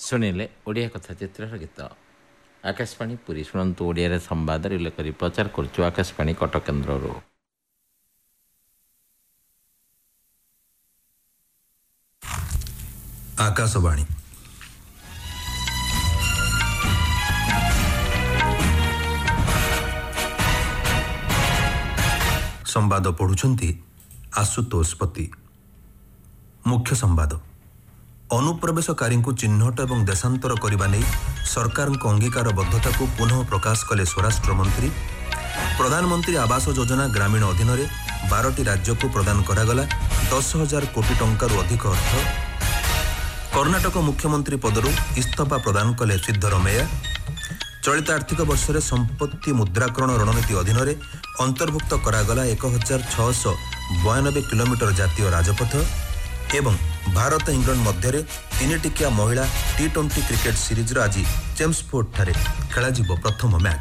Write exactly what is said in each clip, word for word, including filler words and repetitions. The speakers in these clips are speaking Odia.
ଶୁଣିଲେ ଓଡ଼ିଆ କଥା ଚିତ୍ରର ଗୀତ। ଆକାଶବାଣୀ ପୁରୀ ଶୁଣନ୍ତୁ ଓଡ଼ିଆରେ ସମ୍ବାଦ ରିଲେ କରି ପ୍ରଚାର କରୁଛୁ ଆକାଶବାଣୀ କଟକ କେନ୍ଦ୍ରରୁ। ଆକାଶବାଣୀ ସମ୍ବାଦ ପଢୁଛନ୍ତି ଆଶୁତୋଷ ପତି। ମୁଖ୍ୟ ସମ୍ବାଦ। ଅନୁପ୍ରବେଶକାରୀଙ୍କୁ ଚିହ୍ନଟ ଏବଂ ଦେଶାନ୍ତର କରିବା ନେଇ ସରକାରଙ୍କ ଅଙ୍ଗୀକାରବଦ୍ଧତାକୁ ପୁନଃ ପ୍ରକାଶ କଲେ ସ୍ୱରାଷ୍ଟ୍ରମନ୍ତ୍ରୀ। ପ୍ରଧାନମନ୍ତ୍ରୀ ଆବାସ ଯୋଜନା ଗ୍ରାମୀଣ ଅଧୀନରେ ବାରଟି ରାଜ୍ୟକୁ ପ୍ରଦାନ କରାଗଲା ଦଶ ହଜାର କୋଟି ଟଙ୍କାରୁ ଅଧିକ ଅର୍ଥ। କର୍ଣ୍ଣାଟକ ମୁଖ୍ୟମନ୍ତ୍ରୀ ପଦରୁ ଇସ୍ତଫା ପ୍ରଦାନ କଲେ ସିଦ୍ଧରମେୟା। ଚଳିତ ଆର୍ଥିକ ବର୍ଷରେ ସମ୍ପତ୍ତି ମୁଦ୍ରାକରଣ ରଣନୀତି ଅଧୀନରେ ଅନ୍ତର୍ଭୁକ୍ତ କରାଗଲା ଏକ ହଜାର ଛଅଶହ ବୟାନବେ କିଲୋମିଟର ଜାତୀୟ ରାଜପଥ। ଏବଂ ଭାରତ ଇଂଲଣ୍ଡ ମଧ୍ୟରେ ତିନିଟିକିଆ ମହିଳା ଟି ଟ୍ୱେଣ୍ଟି କ୍ରିକେଟ ସିରିଜର ଆଜି ଚେମ୍ସଫୋର୍ଡଠାରେ ଖେଳାଯିବ ପ୍ରଥମ ମ୍ୟାଚ୍।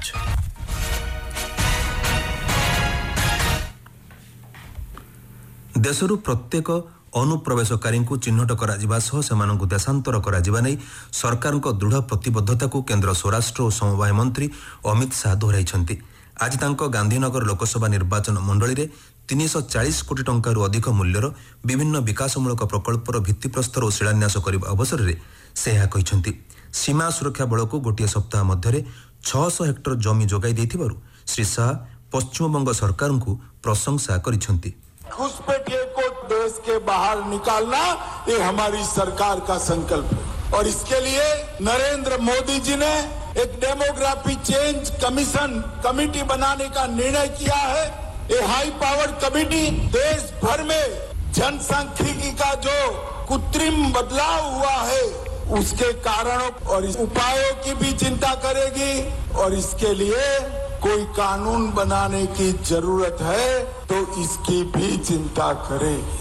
ଦେଶରୁ ପ୍ରତ୍ୟେକ ଅନୁପ୍ରବେଶକାରୀଙ୍କୁ ଚିହ୍ନଟ କରାଯିବା ସହ ସେମାନଙ୍କୁ ଦେଶାନ୍ତର କରାଯିବା ନେଇ ସରକାରଙ୍କ ଦୃଢ଼ ପ୍ରତିବଦ୍ଧତାକୁ କେନ୍ଦ୍ର ସ୍ୱରାଷ୍ଟ୍ର ଓ ସମବାୟ ମନ୍ତ୍ରୀ ଅମିତ ଶାହା ଦୋହରାଇଛନ୍ତି। ଆଜି ତାଙ୍କ ଗାନ୍ଧୀନଗର ଲୋକସଭା ନିର୍ବାଚନ ମଣ୍ଡଳୀରେ ତିନିଶହ ଚାଳିଶ କୋଟି ଟଙ୍କାରୁ ଅଧିକ ମୂଲ୍ୟର ବିଭିନ୍ନ ବିକାଶମୂଳକ ପ୍ରକଳ୍ପର ଭିତ୍ତିପ୍ରସ୍ତର ଓ ଶିଳାନ୍ୟାସ କରିବା ଅବସରରେ ସେ ଏହା କହିଛନ୍ତି। ସୀମା ସୁରକ୍ଷା ବଳକୁ ଗୋଟିଏ ସପ୍ତାହ ମଧ୍ୟରେ ଛଅଶହ ହେକ୍ଟର ଜମି ଯୋଗାଇ ଦେଇଥିବାରୁ ଶ୍ରୀ ଶାହା ପଶ୍ଚିମବଙ୍ଗ ସରକାରଙ୍କୁ ପ୍ରଶଂସା କରିଛନ୍ତି। घुसपैठिए को देश के बाहर निकालना ये हमारी सरकार का संकल्प है और इसके लिए नरेंद्र मोदी जी ने एक डेमोग्राफी चेंज कमीशन कमेटी बनाने का निर्णय किया है। ये हाई पावर कमेटी देश भर में जनसांख्यिकी का जो कृत्रिम बदलाव हुआ है उसके कारणों और उपायों की भी चिंता करेगी और इसके लिए कोई कानून बनाने की जरूरत है तो इसकी भी चिंता करेगी।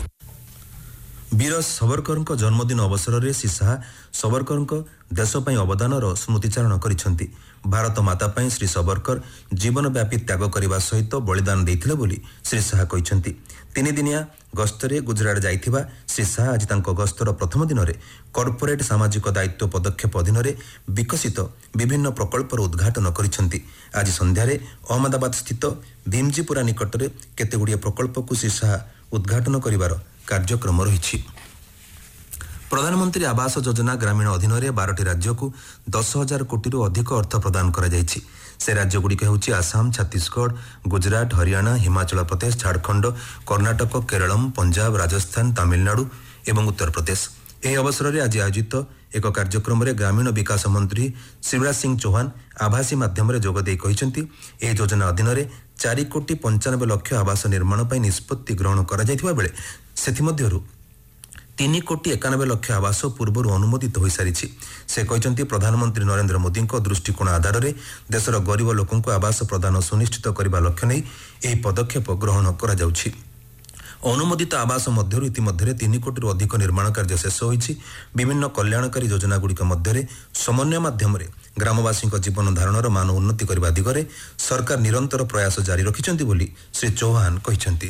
वीर सावरकरଙ୍କ जन्मदिन अवसରରେ ଶ୍ରୀ ଶାହା ସାବରକରଙ୍କ ଦେଶ ପାଇଁ ଅବଦାନର ସ୍ମୃତିଚାରଣ କରିଛନ୍ତି। ଭାରତ ମାତା ପାଇଁ ଶ୍ରୀ ସାବରକର ଜୀବନବ୍ୟାପୀ ତ୍ୟାଗ କରିବା ସହିତ ବଳିଦାନ ଦେଇଥିଲେ ବୋଲି ଶ୍ରୀ ଶାହା କହିଛନ୍ତି। ତିନିଦିନିଆ ଗସ୍ତରେ ଗୁଜରାଟ ଯାଇଥିବା ଶ୍ରୀ ଶାହା ଆଜି ତାଙ୍କ ଗସ୍ତର ପ୍ରଥମ ଦିନରେ କର୍ପୋରେଟ୍ ସାମାଜିକ ଦାୟିତ୍ୱ ପଦକ୍ଷେପ ଅଧୀନରେ ବିକଶିତ ବିଭିନ୍ନ ପ୍ରକଳ୍ପର ଉଦ୍ଘାଟନ କରିଛନ୍ତି। ଆଜି ସନ୍ଧ୍ୟାରେ ଅହମ୍ମଦାବାଦ ସ୍ଥିତ ଭୀମଜୀପୁରା ନିକଟରେ କେତେଗୁଡ଼ିଏ ପ୍ରକଳ୍ପକୁ ଶ୍ରୀ ଶାହା ଉଦ୍ଘାଟନ କରିବାର କାର୍ଯ୍ୟକ୍ରମ ରହିଛି। ପ୍ରଧାନମନ୍ତ୍ରୀ ଆବାସ ଯୋଜନା ଗ୍ରାମୀଣ ଅଧୀନରେ ବାରଟି ରାଜ୍ୟକୁ ଦଶ ହଜାର କୋଟିରୁ ଅଧିକ ଅର୍ଥ ପ୍ରଦାନ କରାଯାଇଛି। ସେ ରାଜ୍ୟଗୁଡ଼ିକ ହେଉଛି ଆସାମ, ଛତିଶଗଡ଼, ଗୁଜରାଟ, ହରିୟାଣା, ହିମାଚଳ ପ୍ରଦେଶ, ଝାଡ଼ଖଣ୍ଡ, କର୍ଣ୍ଣାଟକ, କେରଳମ୍, ପଞ୍ଜାବ, ରାଜସ୍ଥାନ, ତାମିଲନାଡୁ ଏବଂ ଉତ୍ତରପ୍ରଦେଶ। ଏହି ଅବସରରେ ଆଜି ଆୟୋଜିତ ଏକ କାର୍ଯ୍ୟକ୍ରମରେ ଗ୍ରାମୀଣ ବିକାଶ ମନ୍ତ୍ରୀ ଶିବରାଜ ସିଂ ଚୌହାନ ଆଭାସୀ ମାଧ୍ୟମରେ ଯୋଗଦେଇ କହିଛନ୍ତି, ଏହି ଯୋଜନା ଅଧୀନରେ ଚାରି କୋଟି ପଞ୍ଚାନବେ ଲକ୍ଷ ଆବାସ ନିର୍ମାଣ ପାଇଁ ନିଷ୍ପତ୍ତି ଗ୍ରହଣ କରାଯାଇଥିବା ବେଳେ ସେଥିମଧ୍ୟରୁ ତିନି କୋଟି ଏକାନବେ ଲକ୍ଷ ଆବାସ ପୂର୍ବରୁ ଅନୁମୋଦିତ ହୋଇସାରିଛି। ସେ କହିଛନ୍ତି, ପ୍ରଧାନମନ୍ତ୍ରୀ ନରେନ୍ଦ୍ର ମୋଦିଙ୍କ ଦୃଷ୍ଟିକୋଣ ଆଧାରରେ ଦେଶର ଗରିବ ଲୋକଙ୍କୁ ଆବାସ ପ୍ରଦାନ ସୁନିଶ୍ଚିତ କରିବା ଲକ୍ଷ୍ୟ ନେଇ ଏହି ପଦକ୍ଷେପ ଗ୍ରହଣ କରାଯାଉଛି। ଅନୁମୋଦିତ ଆବାସ ମଧ୍ୟରୁ ଇତିମଧ୍ୟରେ ତିନି କୋଟିରୁ ଅଧିକ ନିର୍ମାଣ କାର୍ଯ୍ୟ ଶେଷ ହୋଇଛି। ବିଭିନ୍ନ କଲ୍ୟାଣକାରୀ ଯୋଜନାଗୁଡ଼ିକ ମଧ୍ୟରେ ସମନ୍ୱୟ ମାଧ୍ୟମରେ ଗ୍ରାମବାସୀଙ୍କ ଜୀବନ ଧାରଣର ମାନ ଉନ୍ନତି କରିବା ଦିଗରେ ସରକାର ନିରନ୍ତର ପ୍ରୟାସ ଜାରି ରଖିଛନ୍ତି ବୋଲି ଶ୍ରୀ ଚୌହାନ କହିଛନ୍ତି।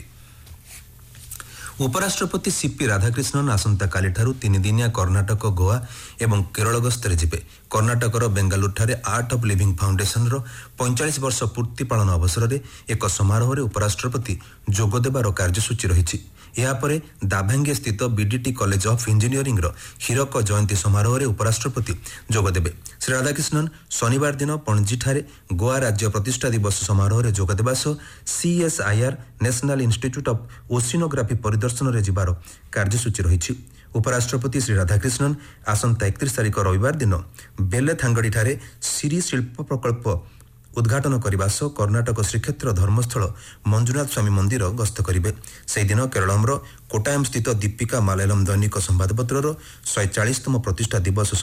ଉପରାଷ୍ଟ୍ରପତି ସିପି ରାଧାକ୍ରିଷ୍ଣନ୍ ଆସନ୍ତାକାଲିଠାରୁ ତିନିଦିନିଆ କର୍ଣ୍ଣାଟକ, ଗୋଆ ଏବଂ କେରଳ ଗସ୍ତରେ ଯିବେ। କର୍ଣ୍ଣାଟକର ବେଙ୍ଗାଲୁରୁଠାରେ ଆର୍ଟ ଅଫ୍ ଲିଭିଂ ଫାଉଣ୍ଡେସନର ପଇଁଚାଳିଶ ବର୍ଷ ପୂର୍ତ୍ତି ପାଳନ ଅବସରରେ ଏକ ସମାରୋହରେ ଉପରାଷ୍ଟ୍ରପତି ଯୋଗଦେବାର କାର୍ଯ୍ୟସୂଚୀ ରହିଛି। ଏହାପରେ ଦାଭାଙ୍ଗେ ସ୍ଥିତ ବିଡିଟି କଲେଜ ଅଫ୍ ଇଞ୍ଜିନିୟରିଂର ହୀରକ ଜୟନ୍ତୀ ସମାରୋହରେ ଉପରାଷ୍ଟ୍ରପତି ଯୋଗଦେବେ। ଶ୍ରୀ ରାଧାକ୍ରିଷ୍ଣନ୍ ଶନିବାର ଦିନ ପଣଜିଠାରେ ଗୋଆ ରାଜ୍ୟ ପ୍ରତିଷ୍ଠା ଦିବସ ସମାରୋହରେ ଯୋଗଦେବା ସହ ସିଏସ୍ଆଇଆର୍ ନ୍ୟାସନାଲ ଇନଷ୍ଟିଚ୍ୟୁଟ୍ ଅଫ୍ ଓସିନୋଗ୍ରାଫି ପରିଦର୍ଶନରେ ଯିବାର କାର୍ଯ୍ୟସୂଚୀ ରହିଛି। ଉପରାଷ୍ଟ୍ରପତି ଶ୍ରୀ ରାଧାକ୍ରିଷ୍ଣନ୍ ଆସନ୍ତା ଏକତିରିଶ ତାରିଖ ରବିବାର ଦିନ ବେଲେଥାଙ୍ଗଡ଼ିଠାରେ ସିରି ଶିଳ୍ପ ପ୍ରକଳ୍ପ ଉଦ୍ଘାଟନ କରିବା ସହ କର୍ଣ୍ଣାଟକ ଶ୍ରୀକ୍ଷେତ୍ର ଧର୍ମସ୍ଥଳ ମଞ୍ଜୁନାଥ ସ୍ୱାମୀ ମନ୍ଦିର ଗସ୍ତ କରିବେ। ସେହିଦିନ କେରଳମ୍ର କୋଟାୟମ୍ ସ୍ଥିତ ଦୀପିକା ମାଲୟାଲମ୍ ଦୈନିକ ସମ୍ବାଦପତ୍ରର ଶହେ ଚାଳିଶତମ ପ୍ରତିଷ୍ଠା ଦିବସ